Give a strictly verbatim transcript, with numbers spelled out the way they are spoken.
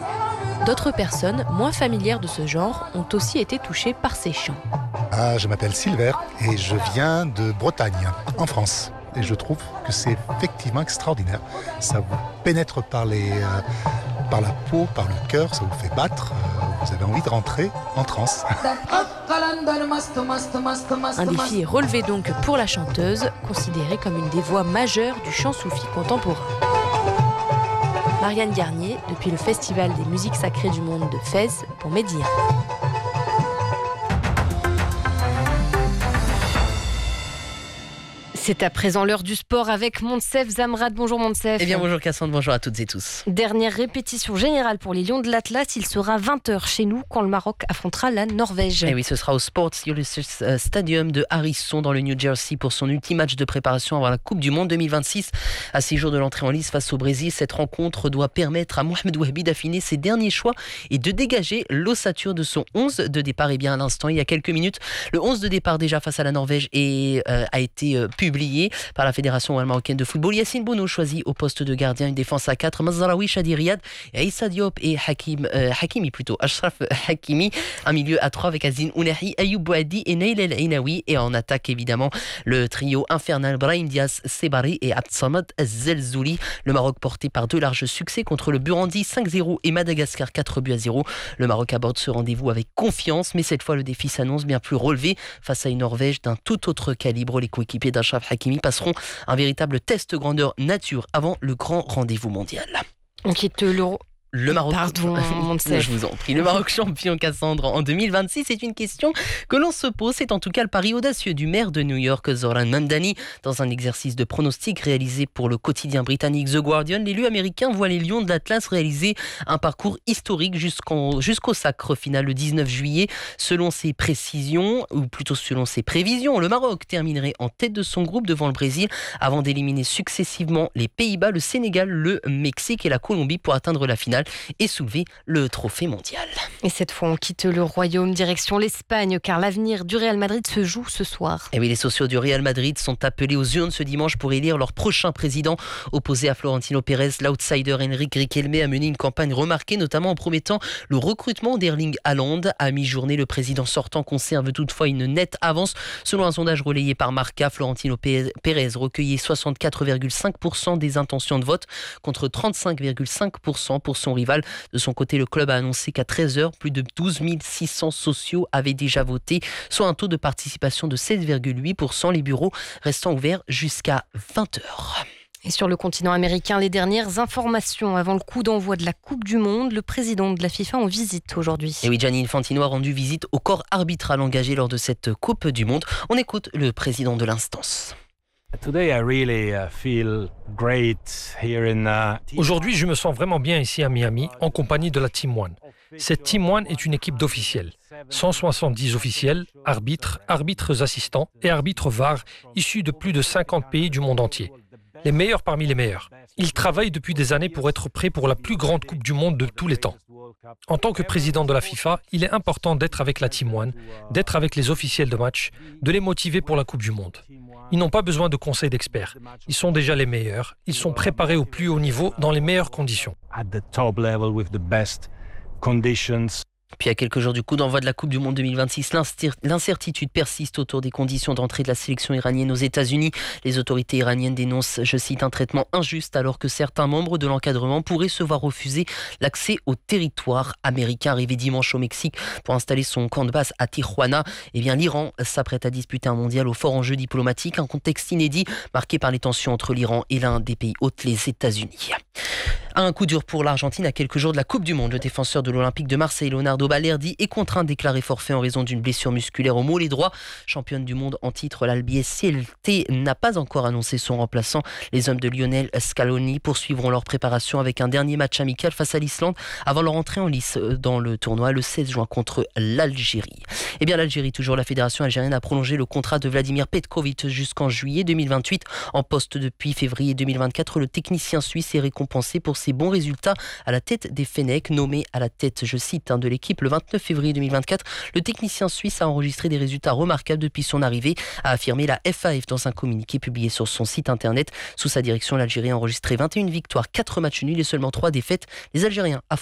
D'autres personnes, moins familières de ce genre, ont aussi été touchées par ces chants. Ah, je m'appelle Silver et je viens de Bretagne, en France. Et je trouve que c'est effectivement extraordinaire. Ça vous pénètre par, les, euh, par la peau, par le cœur, ça vous fait battre. Euh, vous avez envie de rentrer en transe. Un défi est relevé donc pour la chanteuse, considérée comme une des voix majeures du chant soufi contemporain. Marianne Garnier, depuis le Festival des musiques sacrées du monde de Fès pour Média. C'est à présent l'heure du sport avec Moncef Zamrad. Bonjour Moncef. Eh bien bonjour Cassandre, bonjour à toutes et tous. Dernière répétition générale pour les Lions de l'Atlas. Il sera vingt heures chez nous quand le Maroc affrontera la Norvège. Et oui, ce sera au Sports Ulysses Stadium de Harrison dans le New Jersey pour son ultime match de préparation avant la Coupe du Monde deux mille vingt-six. À six jours de l'entrée en lice face au Brésil, cette rencontre doit permettre à Mohamed Wahbi d'affiner ses derniers choix et de dégager l'ossature de son onze de départ. Et bien à l'instant, il y a quelques minutes, le onze de départ déjà face à la Norvège et, euh, a été euh, publié par la Fédération marocaine de football. Yassine Bounou choisi au poste de gardien, une défense à quatre. Mazraoui, Chadi Riyad, Aïssa Diop et Hakim, euh, Hakimi plutôt, Ashraf Hakimi. Un milieu à trois avec Azine Ounahi, Ayoub Bouadi et Nail El Ainaoui. Et en attaque évidemment le trio infernal Brahim Diaz, Sebari et Abdsamad Zelzouli. Le Maroc porté par deux larges succès contre le Burundi cinq zéro et Madagascar quatre buts à zéro. Le Maroc aborde ce rendez-vous avec confiance, mais cette fois le défi s'annonce bien plus relevé face à une Norvège d'un tout autre calibre. Les coéquipiers d'Ashraf Hakimi passeront un véritable test grandeur nature avant le grand rendez-vous mondial. On quitte l'Euro. Le Maroc, Pardon, je vous en prie. Le Maroc champion Cassandre en deux mille vingt-six, c'est une question que l'on se pose. C'est en tout cas le pari audacieux du maire de New York, Zoran Mamdani. Dans un exercice de pronostic réalisé pour le quotidien britannique The Guardian, l'élu américain voit les Lions de l'Atlas réaliser un parcours historique jusqu'en, jusqu'au sacre final le dix-neuf juillet. Selon ses précisions, ou plutôt selon ses prévisions, le Maroc terminerait en tête de son groupe devant le Brésil avant d'éliminer successivement les Pays-Bas, le Sénégal, le Mexique et la Colombie pour atteindre la finale et soulever le trophée mondial. Et cette fois, on quitte le Royaume, direction l'Espagne, car l'avenir du Real Madrid se joue ce soir. Et oui, les sociaux du Real Madrid sont appelés aux urnes ce dimanche pour élire leur prochain président. Opposé à Florentino Pérez, l'outsider Enrique Riquelme a mené une campagne remarquée, notamment en promettant le recrutement d'Erling Haaland. À mi-journée, le président sortant conserve toutefois une nette avance. Selon un sondage relayé par Marca, Florentino Pérez recueillait soixante-quatre virgule cinq pour cent des intentions de vote contre trente-cinq virgule cinq pour cent pour son rival. De son côté, le club a annoncé qu'à treize heures, plus de douze mille six cents sociaux avaient déjà voté, soit un taux de participation de sept virgule huit pour cent, les bureaux restant ouverts jusqu'à vingt heures. Et sur le continent américain, les dernières informations avant le coup d'envoi de la Coupe du Monde. Le président de la FIFA en visite aujourd'hui. Et oui, Gianni Infantino a rendu visite au corps arbitral engagé lors de cette Coupe du Monde. On écoute le président de l'instance. Aujourd'hui, je me sens vraiment bien ici à Miami, en compagnie de la Team One. Cette Team One est une équipe d'officiels. cent soixante-dix officiels, arbitres, arbitres assistants et arbitres V A R, issus de plus de cinquante pays du monde entier. Les meilleurs parmi les meilleurs. Ils travaillent depuis des années pour être prêts pour la plus grande Coupe du Monde de tous les temps. En tant que président de la FIFA, il est important d'être avec la Team One, d'être avec les officiels de match, de les motiver pour la Coupe du Monde. Ils n'ont pas besoin de conseils d'experts. Ils sont déjà les meilleurs. Ils sont préparés au plus haut niveau dans les meilleures conditions. Puis à quelques jours du coup d'envoi de la Coupe du Monde deux mille vingt-six, l'incertitude persiste autour des conditions d'entrée de la sélection iranienne aux États-Unis. Les autorités iraniennes dénoncent, je cite, un traitement injuste alors que certains membres de l'encadrement pourraient se voir refuser l'accès au territoire américain. Arrivé dimanche au Mexique pour installer son camp de base à Tijuana, eh bien l'Iran s'apprête à disputer un mondial au fort enjeu diplomatique, un contexte inédit marqué par les tensions entre l'Iran et l'un des pays hôtes, les États-Unis. Un coup dur pour l'Argentine à quelques jours de la Coupe du Monde. Le défenseur de l'Olympique de Marseille, Leonardo Balerdi, est contraint de déclarer forfait en raison d'une blessure musculaire au mollet droit. Championne du monde en titre, l'Albiceleste n'a pas encore annoncé son remplaçant. Les hommes de Lionel Scaloni poursuivront leur préparation avec un dernier match amical face à l'Islande avant leur entrée en lice dans le tournoi le seize juin contre l'Algérie. Eh bien l'Algérie, toujours la fédération algérienne a prolongé le contrat de Vladimir Petkovic jusqu'en juillet deux mille vingt-huit. En poste depuis février deux mille vingt-quatre, le technicien suisse est récompensé pour ses bons résultats à la tête des Fennecs, nommé à la tête, je cite, hein, de l'équipe le vingt-neuf février deux mille vingt-quatre. Le technicien suisse a enregistré des résultats remarquables depuis son arrivée, a affirmé la F A F dans un communiqué publié sur son site internet. Sous sa direction, l'Algérie a enregistré vingt et une victoires, quatre matchs nuls et seulement trois défaites. Les Algériens affrontent